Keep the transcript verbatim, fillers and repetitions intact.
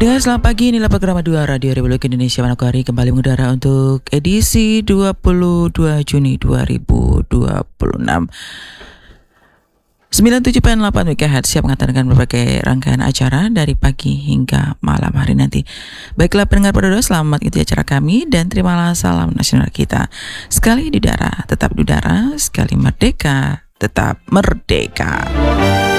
Pendengar selamat pagi, inilah program dua Radio Republik Indonesia Manokwari kembali mengudara untuk edisi dua puluh dua Juni dua ribu dua puluh enam. sembilan puluh tujuh koma delapan megahertz siap mengantarkan berbagai rangkaian acara dari pagi hingga malam hari nanti. Baiklah pendengar Pododo, selamat ikuti acara kami dan terimalah salam nasional kita. Sekali di udara, tetap di udara, sekali merdeka, tetap merdeka.